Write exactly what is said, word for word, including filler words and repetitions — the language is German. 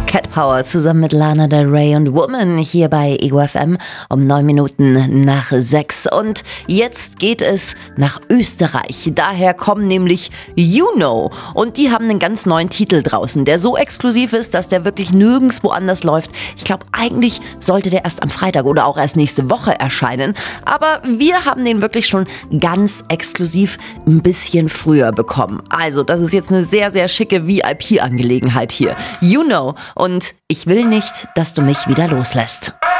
Cat Power zusammen mit Lana Del Rey und Woman hier bei Ego F M um neun Minuten nach sechs. Und jetzt geht es nach Österreich. Daher kommen nämlich You Know. Und die haben einen ganz neuen Titel draußen, der so exklusiv ist, dass der wirklich nirgendwo anders läuft. Ich glaube, eigentlich sollte der erst am Freitag oder auch erst nächste Woche erscheinen. Aber wir haben den wirklich schon ganz exklusiv ein bisschen früher bekommen. Also, das ist jetzt eine sehr, sehr schicke V I P-Angelegenheit hier. You Know. Und ich will nicht, dass du mich wieder loslässt.